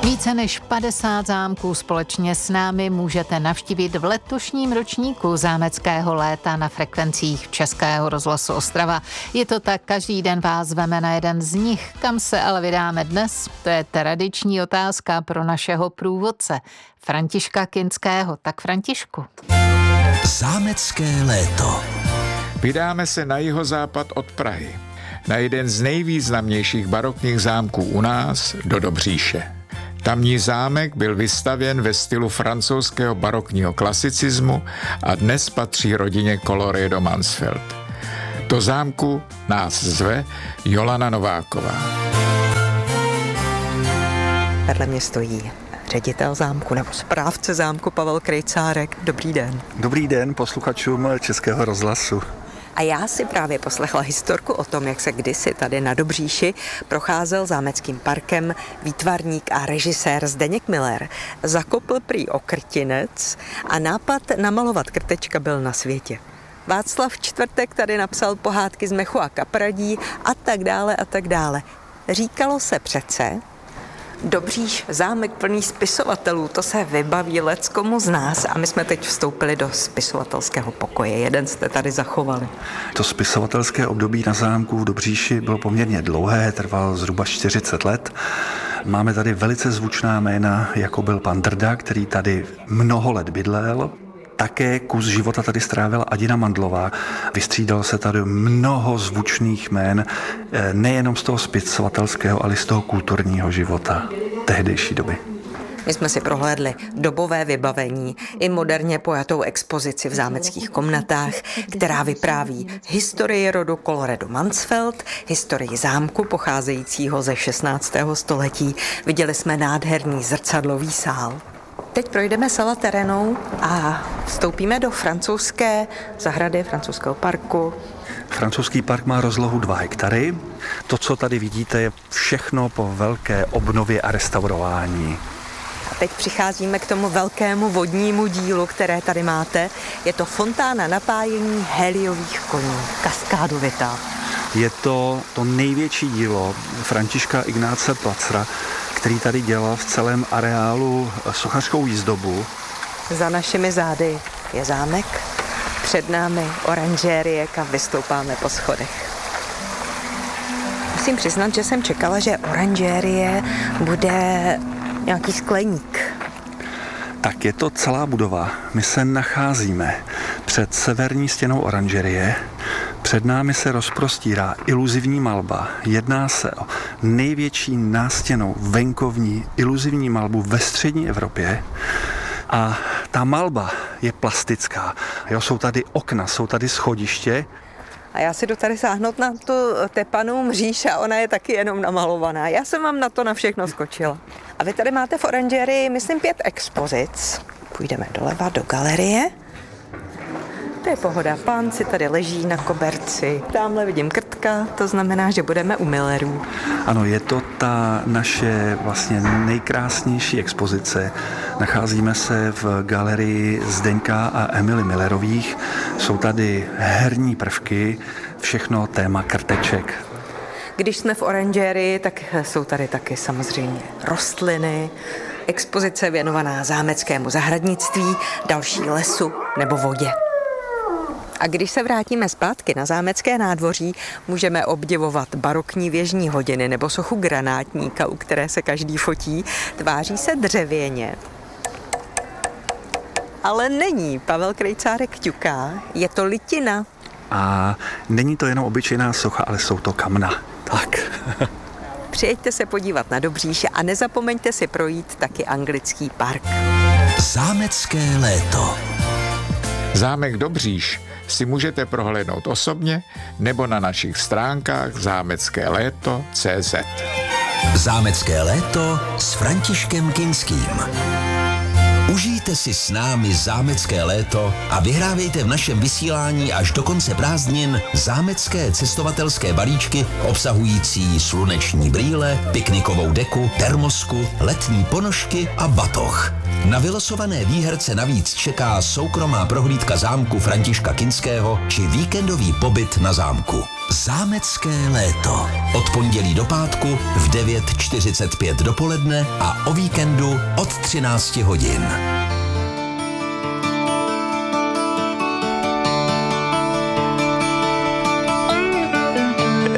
Více než 50 zámků společně s námi můžete navštívit v letošním ročníku zámeckého léta na frekvencích Českého rozhlasu Ostrava. Je to tak, každý den vás veme na jeden z nich. Kam se ale vydáme dnes? To je tradiční otázka pro našeho průvodce Františka Kinského. Tak Františku. Zámecké léto. Vydáme se na jihozápad od Prahy, na jeden z nejvýznamnějších barokních zámků u nás, do Dobříše. Tamní zámek byl vystavěn ve stylu francouzského barokního klasicismu a dnes patří rodině Colloredo Mansfeld. Do zámku nás zve Jolana Nováková. Vedle mě stojí ředitel zámku nebo správce zámku Pavel Krejcárek. Dobrý den. Dobrý den posluchačům Českého rozhlasu. A já si právě poslechla historku o tom, jak se kdysi tady na Dobříši procházel zámeckým parkem výtvarník a režisér Zdeněk Miller. Zakopl prý okrtinec a nápad namalovat krtečka byl na světě. Václav Čtvrtek tady napsal pohádky z mechu a kapradí a tak dále a tak dále. Říkalo se přece, Dobříš, zámek plný spisovatelů, to se vybaví leckomu z nás a my jsme teď vstoupili do spisovatelského pokoje. Jeden jste tady zachovali. To spisovatelské období na zámku v Dobříši bylo poměrně dlouhé, trvalo zhruba 40 let. Máme tady velice zvučná jména, jako byl pan Drda, který tady mnoho let bydlel. Také kus života tady strávila Adina Mandlová. Vystřídalo se tady mnoho zvučných jmén, nejenom z toho spisovatelského, ale z toho kulturního života tehdejší doby. My jsme si prohlédli dobové vybavení i moderně pojatou expozici v zámeckých komnatách, která vypráví historii rodu Colloredo Mansfeld, historii zámku pocházejícího ze 16. století. Viděli jsme nádherný zrcadlový sál. Teď projdeme sala terénou a vstoupíme do francouzské zahrady, francouzského parku. Francouzský park má rozlohu 2 hektary. To, co tady vidíte, je všechno po velké obnově a restaurování. A teď přicházíme k tomu velkému vodnímu dílu, které tady máte. Je to fontána napájení heliových koní, kaskádovitá. Je to největší dílo Františka Ignáce Placera, který tady dělal v celém areálu sochařskou výzdobu. Za našimi zády je zámek, před námi oranžérie, kam vystoupáme po schodech. Musím přiznat, že jsem čekala, že oranžérie bude nějaký skleník. Tak je to celá budova. My se nacházíme před severní stěnou oranžerie. Před námi se rozprostírá iluzivní malba. Jedná se o největší nástěnnou venkovní iluzivní malbu ve střední Evropě. A ta malba je plastická. Jo, jsou tady okna, jsou tady schodiště. A já si jdu tady sáhnout na tu tepanou mříž a ona je taky jenom namalovaná. Já jsem vám na to na všechno skočila. A vy tady máte v oranžérii, myslím, 5 expozic. Půjdeme doleva do galerie. To je pohoda, pán si tady leží na koberci. Tamhle vidím krtka, to znamená, že budeme u Millerů. Ano, je to ta naše vlastně nejkrásnější expozice. Nacházíme se v galerii Zdeňka a Emily Millerových. Jsou tady herní prvky, všechno téma krteček. Když jsme v oranžérii, tak jsou tady taky samozřejmě rostliny, expozice věnovaná zámeckému zahradnictví, další lesu nebo vodě. A když se vrátíme zpátky na zámecké nádvoří, můžeme obdivovat barokní věžní hodiny nebo sochu granátníka, u které se každý fotí. Tváří se dřevěně. Ale není. Pavel Krejcárek ťuká. Je to litina. A není to jenom obyčejná socha, ale jsou to kamna. Tak. Přijeďte se podívat na Dobříš a nezapomeňte si projít taky anglický park. Zámecké léto. Zámek Dobříš si můžete prohlédnout osobně nebo na našich stránkách zámeckéléto.cz. Zámecké léto s Františkem Kinským. Užijte si s námi zámecké léto a vyhrávejte v našem vysílání až do konce prázdnin zámecké cestovatelské balíčky obsahující sluneční brýle, piknikovou deku, termosku, letní ponožky a batoh. Na vylosované výherce navíc čeká soukromá prohlídka zámku Františka Kinského či víkendový pobyt na zámku. Zámecké léto. Od pondělí do pátku v 9:45 dopoledne a o víkendu od 13 hodin.